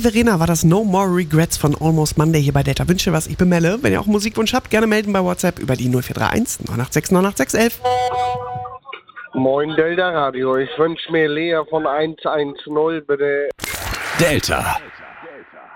Verena war das No More Regrets von Almost Monday hier bei Delta. Wünsche was, ich bin Melle. Wenn ihr auch einen Musikwunsch habt, gerne melden bei WhatsApp über die 0431 986 98611. Moin Delta Radio, ich wünsche mir Lea von 110 bitte. Delta.